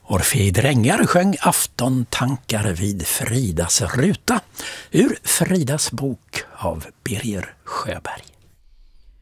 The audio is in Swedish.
Orfei Drängar sjöng aftontankar vid Fridas ruta ur Fridas bok av Birger Sjöberg.